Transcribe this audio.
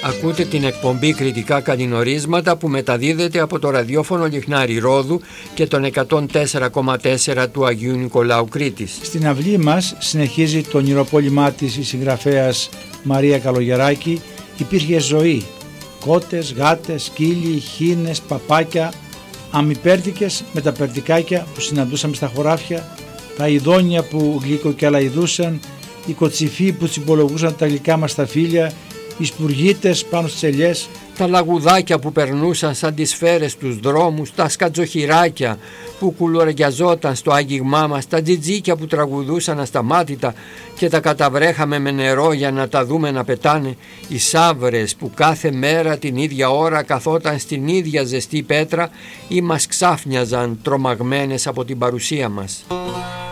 Ακούτε την εκπομπή Κριτικά Καλλινορίσματα που μεταδίδεται από το ραδιόφωνο Λιχνάρι Ρόδου και τον 104,4 του Αγίου Νικολάου Κρήτης. Στην αυλή μας συνεχίζει το ονειροπόλημά της η συγγραφέας Μαρία Καλογεράκη. Υπήρχε ζωή, κότες, γάτες, σκύλοι, χήνες, παπάκια, αμυπέρδικες με τα περδικάκια που συναντούσαμε στα χωράφια, τα ειδόνια που γλυκοκελαϊδούσαν, οι κοτσιφοί που τσιμπολογούσαν τα γλυκά μας τα φίλια, οι σπουργίτες πάνω στις ελιές, τα λαγουδάκια που περνούσαν σαν τις σφαίρες τους δρόμους, τα σκατζοχυράκια που κουλουριαζόταν στο άγγιγμά μας, τα τζιτζίκια που τραγουδούσαν ασταμάτητα και τα καταβρέχαμε με νερό για να τα δούμε να πετάνε, οι σαύρες που κάθε μέρα την ίδια ώρα καθόταν στην ίδια ζεστή πέτρα ή μας ξάφνιαζαν τρομαγμένες από την παρουσία μας.